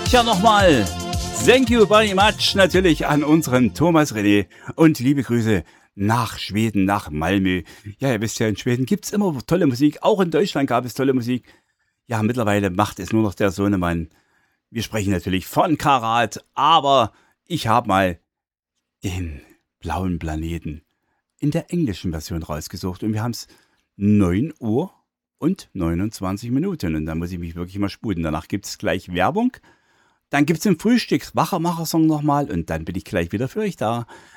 Tja, nochmal. Thank you very much natürlich an unseren Thomas René und liebe Grüße nach Schweden, nach Malmö. Ja, ihr wisst ja, in Schweden gibt's immer tolle Musik. Auch in Deutschland gab es tolle Musik. Ja, mittlerweile macht es nur noch der Sohnemann. Wir sprechen natürlich von Karat, aber ich habe mal den blauen Planeten in der englischen Version rausgesucht und wir haben es 9 Uhr und 29 Minuten und da muss ich mich wirklich mal sputen. Danach gibt es gleich Werbung, dann gibt es den Frühstücks-Wachermacher-Song nochmal und dann bin ich gleich wieder für euch da.